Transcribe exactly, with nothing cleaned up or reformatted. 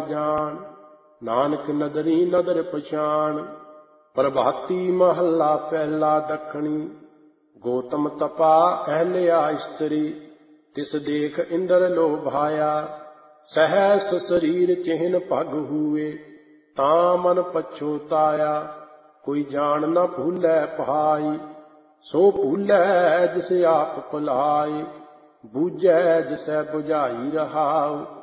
ਜਾਣ। ਨਾਨਕ ਨਦਰੀ ਨਦਰ ਪਛਾਣ। ਪ੍ਰਭਾਤੀ ਮਹੱਲਾ ਪਹਿਲਾ ਦੱਖਣੀ। ਗੌਤਮ ਤਪਾ ਅਹਲਿਆ ਇਸਤਰੀ, ਤਿਸ ਦੇਖ ਇੰਦਰ ਲੋਭਾਇਆ। ਸਹਸ ਸਰੀਰ ਚਿਹਨ ਪਗ ਹੂਏ, ਤਾਂ ਮਨ ਪਛੋਤਾਇਆ। ਕੋਈ ਜਾਣ ਨ ਭੂਲੈ ਪਹਾਈ, ਸੋ ਭੂਲੈ ਜਿਸ ਆਪ ਭੁਲਾਏ। ਬੂਝੈ ਜਿਸੈ ਬੁਝਾਈ ਰਹਾਉ,